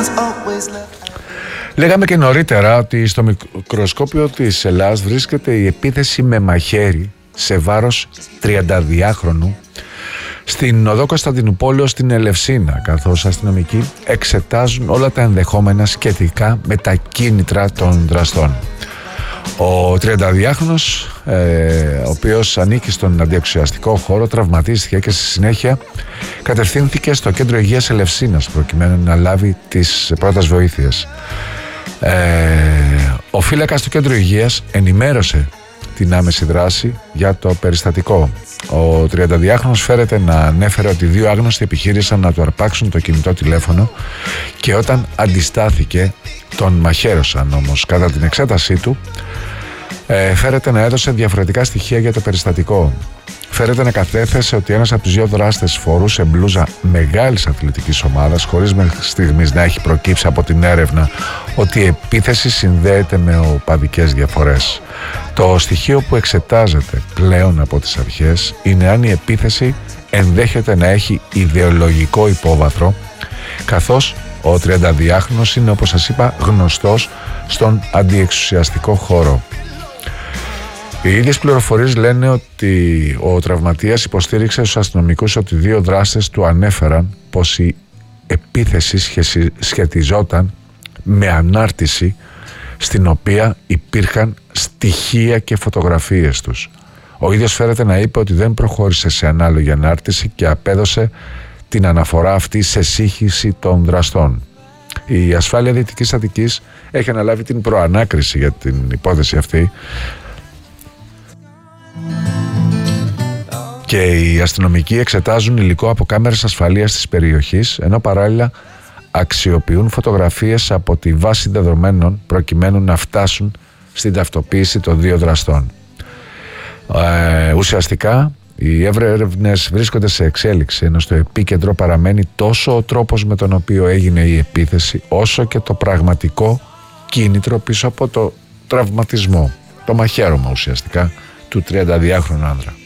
Λέγαμε και νωρίτερα ότι στο μικροσκόπιο της Ελλάδας βρίσκεται η επίθεση με μαχαίρι σε βάρος 32χρονου στην οδό Κωνσταντινουπόλεως στην Ελευσίνα, καθώς αστυνομικοί εξετάζουν όλα τα ενδεχόμενα σχετικά με τα κίνητρα των δραστών. Ο 32χρονος, ο οποίος ανήκει στον αντιεξουσιαστικό χώρο, τραυματίστηκε και στη συνέχεια κατευθύνθηκε στο κέντρο υγείας Ελευσίνας προκειμένου να λάβει τις πρώτες βοήθειες. Ο φύλακας του κέντρου υγείας ενημέρωσε την άμεση δράση για το περιστατικό. Ο 32χρονος φέρεται να ανέφερε ότι δύο άγνωστοι επιχείρησαν να του αρπάξουν το κινητό τηλέφωνο και όταν αντιστάθηκε τον μαχαίρωσαν, όμως κατά την εξέτασή του φέρεται να έδωσε διαφορετικά στοιχεία για το περιστατικό. Φέρεται να κατέθεσε ότι ένας από τους δύο δράστες φορούσε μπλούζα μεγάλης αθλητικής ομάδας, χωρίς μέχρι στιγμής να έχει προκύψει από την έρευνα ότι η επίθεση συνδέεται με οπαδικές διαφορές. Το στοιχείο που εξετάζεται πλέον από τις αρχές είναι αν η επίθεση ενδέχεται να έχει ιδεολογικό υπόβαθρο, καθώς ο 32χρονος είναι, όπως σας είπα, γνωστός στον αντιεξουσιαστικό χώρο. Οι ίδιες πληροφορίες λένε ότι ο τραυματίας υποστήριξε στους αστυνομικούς ότι δύο δράστες του ανέφεραν πως η επίθεση σχετιζόταν με ανάρτηση στην οποία υπήρχαν στοιχεία και φωτογραφίες τους. Ο ίδιος φέρεται να είπε ότι δεν προχώρησε σε ανάλογη ανάρτηση και απέδωσε την αναφορά αυτή σε σύγχυση των δραστών. Η ασφάλεια Δυτικής Αττικής έχει αναλάβει την προανάκριση για την υπόθεση αυτή και οι αστυνομικοί εξετάζουν υλικό από κάμερες ασφαλείας της περιοχής, ενώ παράλληλα αξιοποιούν φωτογραφίες από τη βάση δεδομένων προκειμένου να φτάσουν στην ταυτοποίηση των δύο δραστών. Ουσιαστικά οι έρευνες βρίσκονται σε εξέλιξη, ενώ στο επίκεντρο παραμένει τόσο ο τρόπος με τον οποίο έγινε η επίθεση, όσο και το πραγματικό κίνητρο πίσω από το τραυματισμό, το μαχαίρωμα ουσιαστικά του 32χρονου άνδρα.